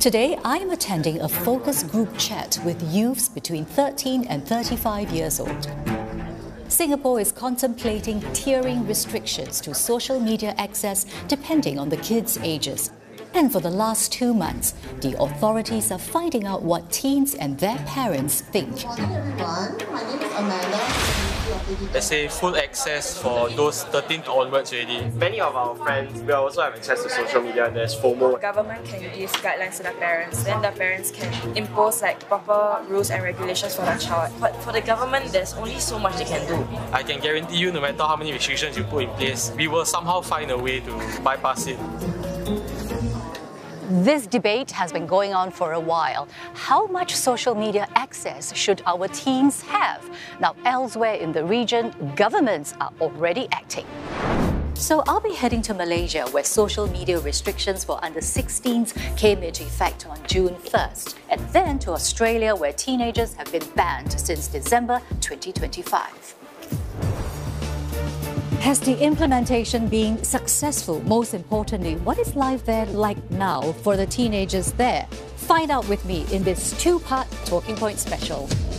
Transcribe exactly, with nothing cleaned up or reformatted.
Today, I am attending a focus group chat with youths between thirteen and thirty-five years old. Singapore is contemplating tiering restrictions to social media access depending on the kids' ages. And for the last two months, the authorities are finding out what teens and their parents think. Good morning, everyone. My name is Amanda. Let's say full access for those thirteen onwards already. Many of our friends will also have access to social media. There's FOMO. The government can give guidelines to the parents, then the parents can impose like proper rules and regulations for their child. But for the government, there's only so much they can do. I can guarantee you, no matter how many restrictions you put in place, we will somehow find a way to bypass it. This debate has been going on for a while. How much social media access should our teens have? Now, elsewhere in the region, governments are already acting. So I'll be heading to Malaysia, where social media restrictions for under sixteens came into effect on June first, and then to Australia, where teenagers have been banned since December twenty twenty-five. Has the implementation been successful? Most importantly, what is life there like now for the teenagers there? Find out with me in this two-part Talking Point special.